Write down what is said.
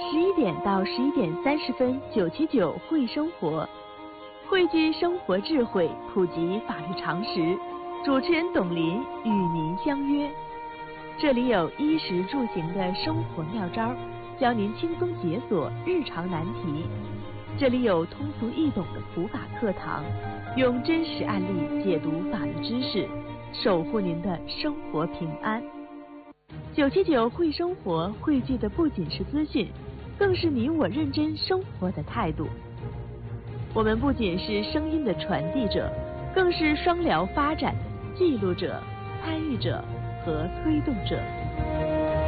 11点到11点30分，979会生活，汇聚生活智慧，普及法律常识。主持人董林与您相约，这里有衣食住行的生活妙招，教您轻松解锁日常难题。这里有通俗易懂的普法课堂，用真实案例解读法律知识，守护您的生活平安。979会生活汇聚的不仅是资讯，更是你我认真生活的态度。我们不仅是声音的传递者，更是双疗发展的记录者、参与者和推动者。